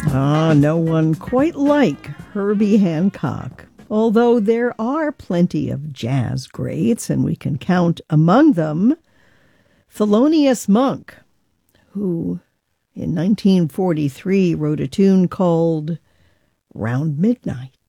No one quite like Herbie Hancock. Although there are plenty of jazz greats, and we can count among them Thelonious Monk, who in 1943 wrote a tune called Round Midnight.